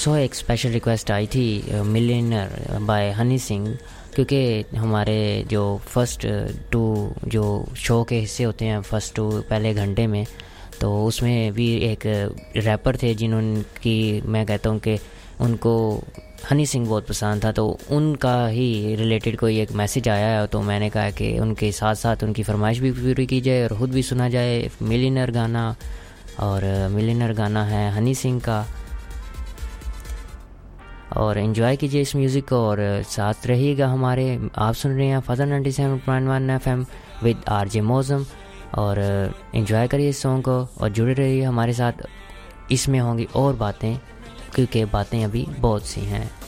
सो एक special request आई थी millionaire bye Honey Singh, क्योंकि हमारे जो फर्स्ट टू जो शो के हिस्से होते हैं, फर्स्ट टू पहले घंटे में, तो उसमें भी एक रैपर थे जिन्होंने मैं कहता हूँ कि उनको हनी सिंह बहुत पसंद था, तो उनका ही रिलेटेड कोई एक मैसेज आया है, तो मैंने कहा कि उनके साथ साथ उनकी फरमाइश भी पूरी की जाए और ख़ुद भी सुना जाए मिलियनर गाना। और मिलियनर गाना है हनी सिंह का, और एंजॉय कीजिए इस म्यूज़िक को और साथ रहिएगा हमारे। आप सुन रहे हैं फजल 97.1 FM विद RJ मौसम, और एंजॉय करिए इस सॉन्ग को और जुड़े रहिए हमारे साथ। इसमें होंगी और बातें, क्योंकि बातें अभी बहुत सी हैं।